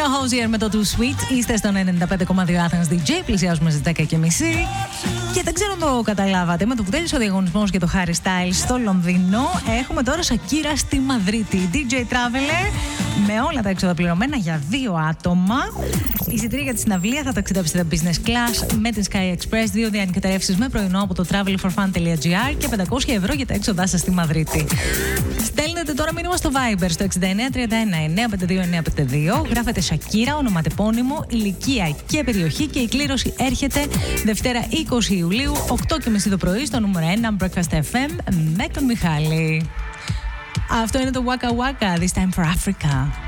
Hozier με το Too Sweet. Είστε στο 95,2 Athens DJ. Πλησιάζουμε στις 10:30. Και δεν ξέρω αν το καταλάβατε, με το που τέλειωσε ο διαγωνισμός για το Harry Styles στο Λονδίνο, έχουμε τώρα Shakira στη Μαδρίτη. DJ Traveler με όλα τα έξοδα πληρωμένα για 2 άτομα. Εισιτήρια για τη συναυλία θα ταξιδέψετε business class με την Sky Express, 2 διανυκαταρρεύσεις με πρωινό από το travelforfun.gr και 500 ευρώ για τα έξοδά σας στη Μαδρίτη. Στέλνετε τώρα μήνυμα στο Viber στο 6931 952 952. Γράφετε Shakira, ονοματεπώνυμο, ηλικία και περιοχή και η κλήρωση έρχεται Δευτέρα 20 Ιουλίου, 8:30 το πρωί στο νούμερο 1 Breakfast FM με τον Μιχάλη. Αυτό είναι το Waka Waka, This Time for Africa.